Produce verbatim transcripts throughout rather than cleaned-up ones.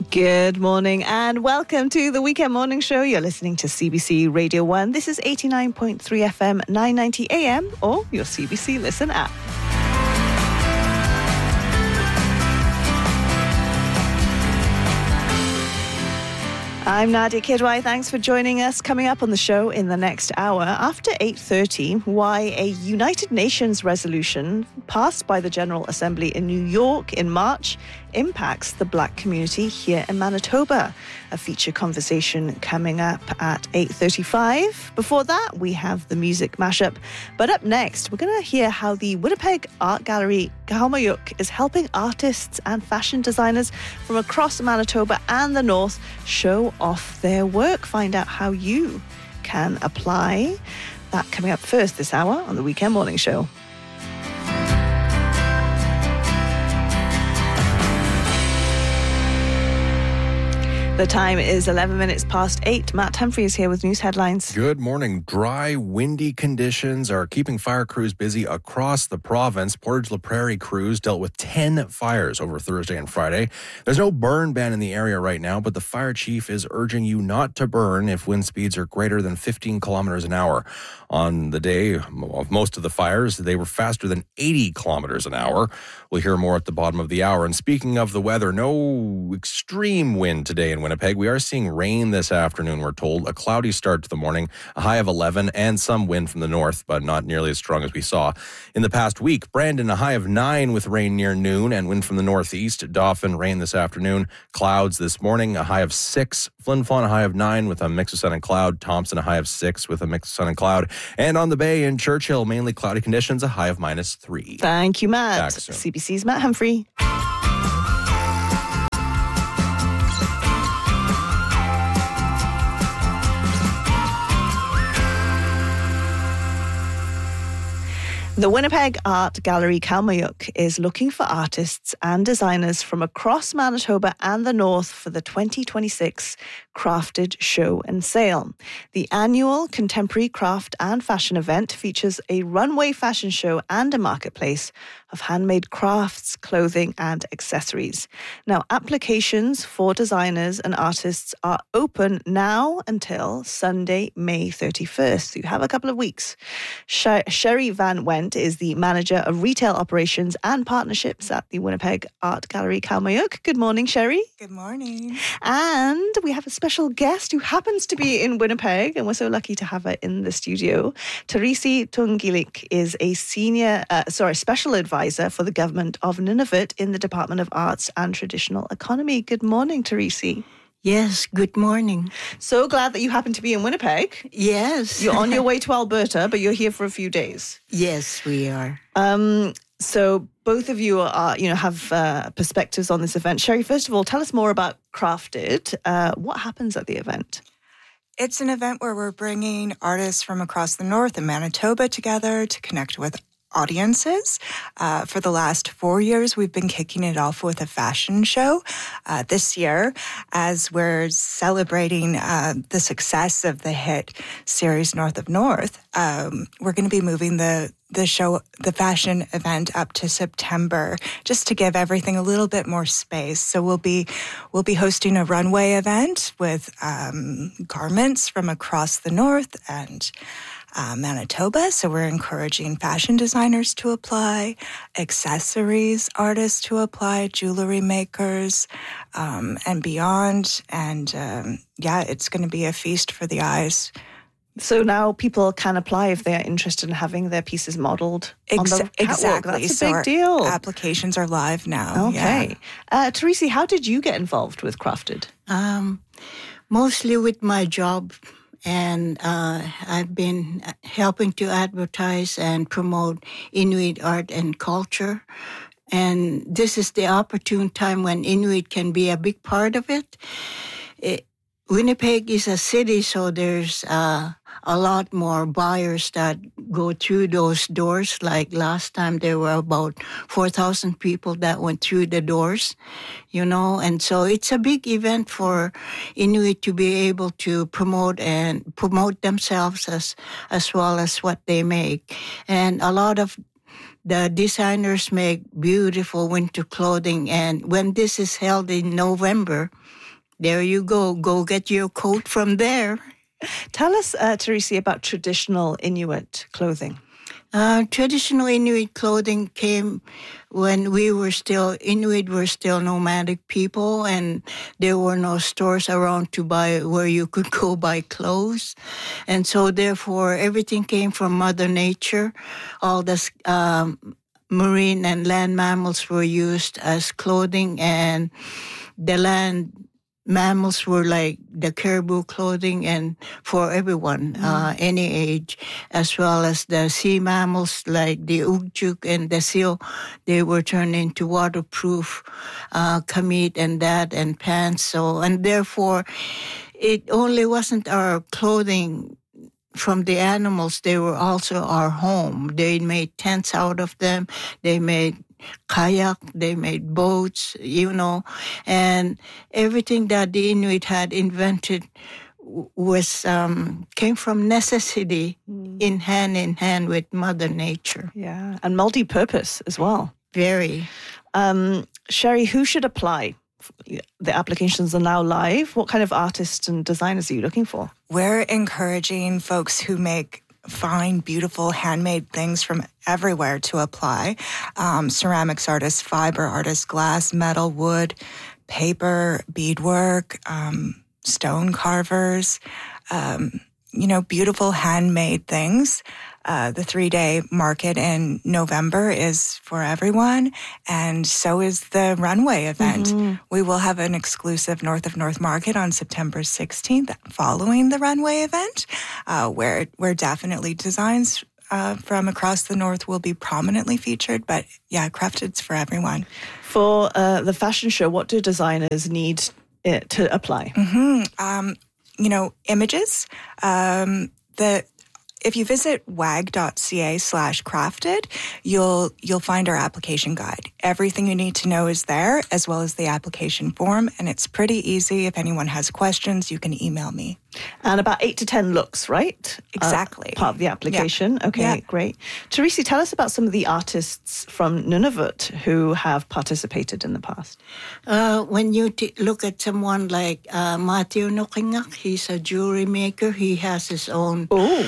Good morning and welcome to the Weekend Morning Show. You're listening to C B C Radio one. This is eighty-nine point three F M, nine ninety A M or your C B C Listen app. I'm Nadia Kidwai. Thanks for joining us. Coming up on the show in the next hour, after eight thirty, why a United Nations resolution passed by the General Assembly in New York in March impacts the Black community here in Manitoba. A feature conversation coming up at eight thirty-five. Before that, we have the music mashup. But up next, we're going to hear how the Winnipeg Art Gallery Kalmayuk is helping artists and fashion designers from across Manitoba and the North show off their work. Find out how you can apply. That coming up first this hour on the Weekend Morning Show. The time is eleven minutes past eight. Matt Humphrey is here with news headlines. Good morning. Dry, windy conditions are keeping fire crews busy across the province. Portage La Prairie crews dealt with ten fires over Thursday and Friday. There's no burn ban in the area right now, but the fire chief is urging you not to burn if wind speeds are greater than fifteen kilometers an hour. On the day of most of the fires, they were faster than eighty kilometers an hour. We'll hear more at the bottom of the hour. And speaking of the weather, no extreme wind today in Winnipeg. We are seeing rain this afternoon, we're told. A cloudy start to the morning, a high of eleven, and some wind from the north, but not nearly as strong as we saw in the past week. Brandon, a high of nine with rain near noon and wind from the northeast. Dauphin, rain this afternoon. Clouds this morning, a high of six. Flin Flon, a high of nine with a mix of sun and cloud. Thompson, a high of six with a mix of sun and cloud. And on the bay in Churchill, mainly cloudy conditions, a high of minus three. Thank you, Matt. C B C's Matt Humphrey. The Winnipeg Art Gallery Kalmayuk is looking for artists and designers from across Manitoba and the North for the twenty twenty-six Crafted Show and Sale. The annual contemporary craft and fashion event features a runway fashion show and a marketplace of handmade crafts, clothing and accessories. Now, applications for designers and artists are open now until Sunday, May thirty-first. So you have a couple of weeks. Sh- Sherry Van Went is the manager of retail operations and partnerships at the Winnipeg Art Gallery Kalmayuk. Good morning, Sherry. Good morning. And we have a special guest who happens to be in Winnipeg, and we're so lucky to have her in the studio. Teresi Tungilik is a senior, uh, sorry, special advisor for the government of Nunavut in the Department of Arts and Traditional Economy. Good morning, Teresi. Yes, good morning. So glad that you happen to be in Winnipeg. Yes. You're on your way to Alberta, but you're here for a few days. Yes, we are. Um, so both of you are, you know, have uh, perspectives on this event. Sherry, first of all, tell us more about Crafted. Uh, what happens at the event? It's an event where we're bringing artists from across the North and Manitoba together to connect with audiences. Uh, for the last four years, we've been kicking it off with a fashion show. Uh, this year, as we're celebrating uh, the success of the hit series North of North, um, we're going to be moving the the show, the fashion event, up to September, just to give everything a little bit more space. So we'll be we'll be hosting a runway event with um, garments from across the North and Uh, Manitoba, so we're encouraging fashion designers to apply, accessories artists to apply, jewelry makers, um, and beyond. And um, yeah, it's going to be a feast for the eyes. So now people can apply if they are interested in having their pieces modeled on Ex- the catwalk. Exactly. That's a so big our deal. Applications are live now. Okay. Yeah. Uh, Teresi, how did you get involved with Crafted? Um, mostly with my job. And uh, I've been helping to advertise and promote Inuit art and culture. And this is the opportune time when Inuit can be a big part of it. it Winnipeg is a city, so there's uh, a lot more buyers that go through those doors. Like last time, there were about four thousand people that went through the doors, you know. And so it's a big event for Inuit to be able to promote and promote themselves as, as well as what they make. And a lot of the designers make beautiful winter clothing. And when this is held in November, there you go. Go get your coat from there. Tell us, uh, Teresi, about traditional Inuit clothing. Uh, traditional Inuit clothing came when we were still, Inuit were still nomadic people, and there were no stores around to buy where you could go buy clothes. And so therefore everything came from Mother Nature. All the um, marine and land mammals were used as clothing, and the land mammals were like the caribou clothing and for everyone, mm. uh, any age, as well as the sea mammals like the ugjug and the seal. They were turned into waterproof uh, kamit and that and pants. So, and therefore, it only wasn't our clothing from the animals. They were also our home. They made tents out of them. They made kayak, they made boats, you know, and everything that the Inuit had invented was um, came from necessity, mm. in hand in hand with Mother Nature. Yeah, and multi-purpose as well. Very. Um, Sherry, who should apply? The applications are now live. What kind of artists and designers are you looking for? We're encouraging folks who make fine, beautiful, handmade things from everywhere to apply. Um, ceramics artists, fiber artists, glass, metal, wood, paper, beadwork, um, stone carvers, um, you know, beautiful handmade things. Uh, the three-day market in November is for everyone, and so is the runway event. Mm-hmm. We will have an exclusive North of North Market on September sixteenth following the runway event, uh, where where definitely designs uh, from across the North will be prominently featured. But yeah, Crafted's for everyone. For uh, the fashion show, what do designers need uh, to apply? Mm-hmm. Um, you know, images. Um, the If you visit wag.ca slash crafted, you'll you'll find our application guide. Everything you need to know is there, as well as the application form, and it's pretty easy. If anyone has questions, you can email me. And about eight to ten looks, right? Exactly. Uh, part of the application. Yeah. Okay, yeah. great. Teresi, tell us about some of the artists from Nunavut who have participated in the past. Uh, when you t- look at someone like uh, Matthew Nukingak, he's a jewelry maker. He has his own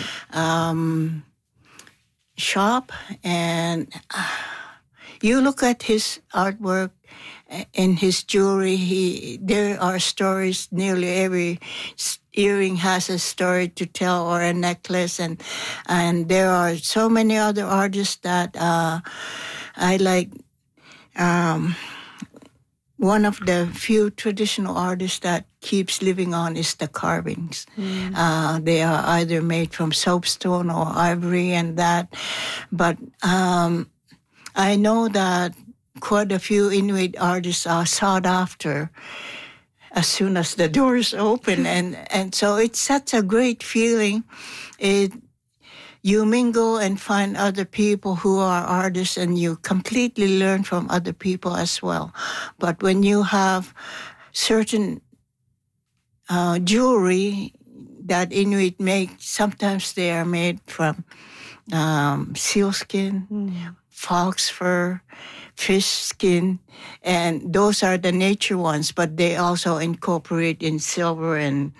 um, shop. And uh, you look at his artwork, in his jewelry, he there are stories. Nearly every earring has a story to tell, or a necklace, and and there are so many other artists that uh, I like. Um, one of the few traditional artists that keeps living on is the carvings. Mm. Uh, they are either made from soapstone or ivory and that, but um, I know that quite a few Inuit artists are sought after as soon as the doors open. and, and so it's such a great feeling. It, you mingle and find other people who are artists, and you completely learn from other people as well. But when you have certain uh, jewelry that Inuit make, sometimes they are made from um, sealskin, mm. fox fur, fish skin, and those are the nature ones, but they also incorporate in silver and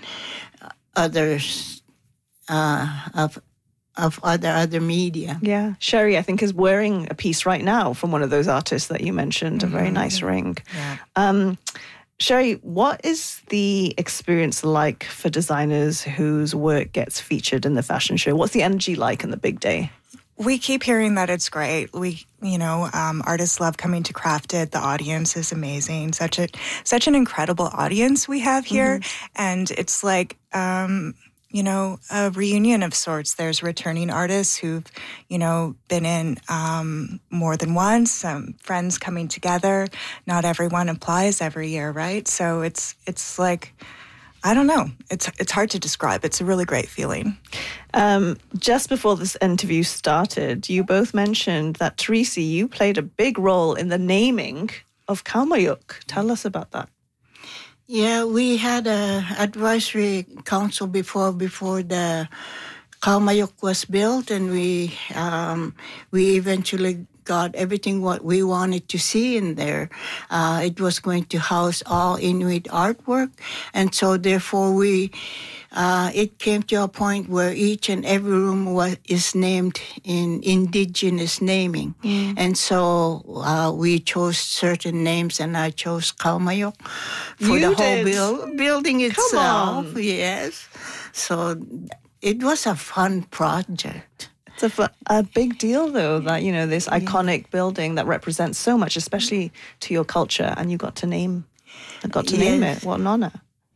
others uh, of of other other media. Yeah. Sherry, I think, is wearing a piece right now from one of those artists that you mentioned, mm-hmm. a very nice ring. Yeah. Um, Sherry, what is the experience like for designers whose work gets featured in the fashion show? What's the energy like in the big day? We keep hearing that it's great. We, you know, um, artists love coming to Crafted. The audience is amazing. Such a, such an incredible audience we have here. Mm-hmm. And it's like, um, you know, a reunion of sorts. There's returning artists who've, you know, been in um, more than once, some friends coming together. Not everyone applies every year, right? So it's, it's like, I don't know. It's it's hard to describe. It's a really great feeling. Um, just before this interview started, you both mentioned that, Teresi, you played a big role in the naming of Kalmayuk. Tell us about that. Yeah, we had a advisory council before before the Kalmayuk was built, and we um, we eventually got everything what we wanted to see in there. Uh, it was going to house all Inuit artwork. And so therefore we, uh, it came to a point where each and every room was, is named in indigenous naming. Mm. And so uh, we chose certain names, and I chose Kalmayok for you the whole did. build, building itself. Come on. Yes. So it was a fun project. It's a, fu- a big deal, though, that, you know, this iconic building that represents so much, especially to your culture, and you got to name, got to Yes. name it. What an honor.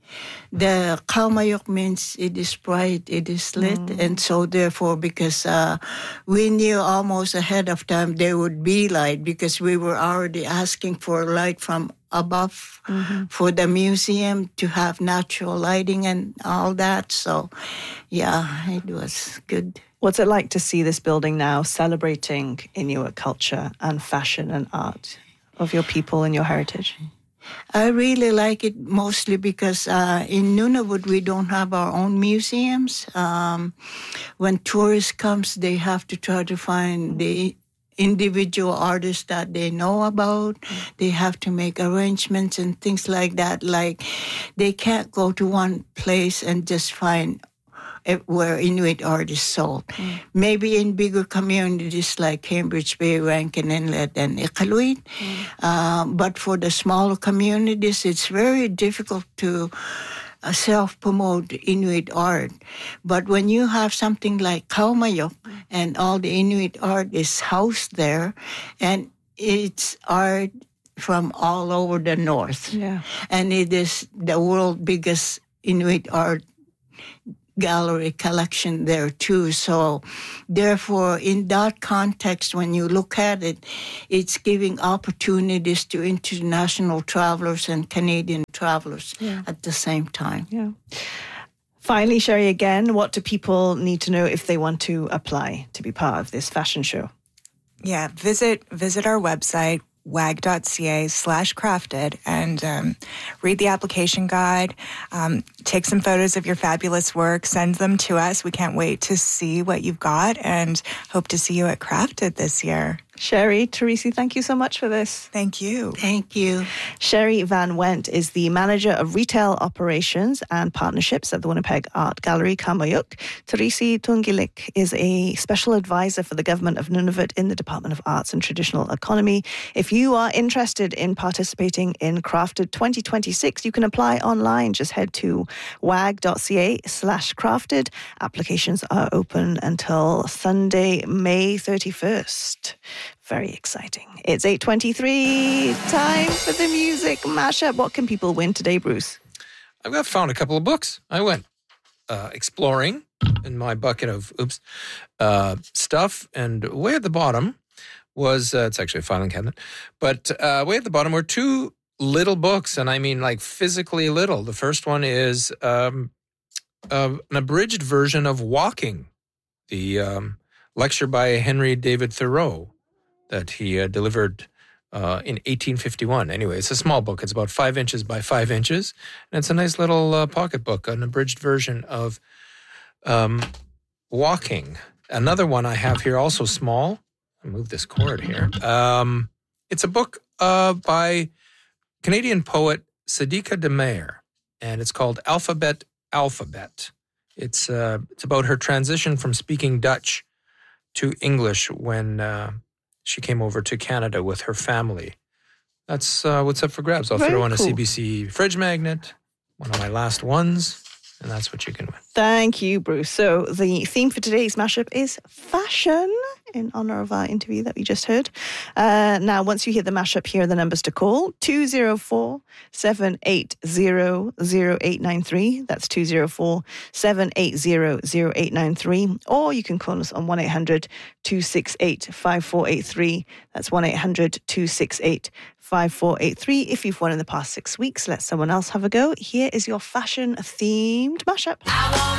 The Kalmayok means it is bright, it is lit, mm. and so therefore, because uh, we knew almost ahead of time there would be light, because we were already asking for light from above mm-hmm. for the museum to have natural lighting and all that. So, yeah, it was good. What's it like to see this building now celebrating Inuit culture and fashion and art of your people and your heritage? I really like it mostly because uh, in Nunavut we don't have our own museums. Um, when tourists comes, they have to try to find the individual artists that they know about. They have to make arrangements and things like that. Like they can't go to one place and just find where Inuit art is sold. Mm. Maybe in bigger communities like Cambridge Bay, Rankin Inlet, and Iqaluit. Mm. Uh, but for the smaller communities, it's very difficult to uh, self-promote Inuit art. But when you have something like Kalmayok mm. and all the Inuit art is housed there, and it's art from all over the north. Yeah. And it is the world's biggest Inuit art gallery collection there too. So therefore, in that context, when you look at it, it's giving opportunities to international travelers and Canadian travelers yeah. at the same time. Yeah. Finally, Sherry, again, what do people need to know if they want to apply to be part of this fashion show? Yeah, visit visit our website, wag.ca slash crafted, and um, read the application guide. Um, take some photos of your fabulous work. Send them to us. We can't wait to see what you've got, and hope to see you at Crafted this year. Sherry, Teresi, thank you so much for this. Thank you. Thank you. Sherry Van Went is the Manager of Retail Operations and Partnerships at the Winnipeg Art Gallery, Kalmayok. Teresi Tungilik is a Special Advisor for the Government of Nunavut in the Department of Arts and Traditional Economy. If you are interested in participating in Crafted twenty twenty-six, you can apply online. Just head to wag.ca slash crafted. Applications are open until Sunday, May thirty-first. Very exciting. It's eight twenty-three. Time for the music mashup. What can people win today, Bruce? I've got found a couple of books. I went uh, exploring in my bucket of oops uh, stuff, and way at the bottom was uh, it's actually a filing cabinet, but uh, way at the bottom were two little books, and I mean like physically little. The first one is um, uh, an abridged version of Walking, the um, lecture by Henry David Thoreau that he uh, delivered uh, in eighteen fifty-one. Anyway, it's a small book. It's about five inches by five inches. And it's a nice little uh, pocket book, an abridged version of um, Walking. Another one I have here, also small. I'll move this cord here. Um, it's a book uh, by Canadian poet Sadiqa de Meyer, and it's called Alphabet, Alphabet. It's, uh, it's about her transition from speaking Dutch to English when uh, she came over to Canada with her family. That's uh, what's up for grabs. I'll Very throw in cool. a C B C fridge magnet, one of my last ones, and that's what you can win. Thank you, Bruce. So the theme for today's mashup is fashion, in honor of our interview that we just heard. Uh, now, once you hear the mashup, here are the numbers to call. two oh four, seven eight zero, zero eight nine three. That's two oh four, seven eight zero, zero eight nine three. Or you can call us on one eight hundred, two six eight, five four eight three. That's one eight hundred, two six eight, five four eight three. If you've won in the past six weeks, let someone else have a go. Here is your fashion-themed mashup.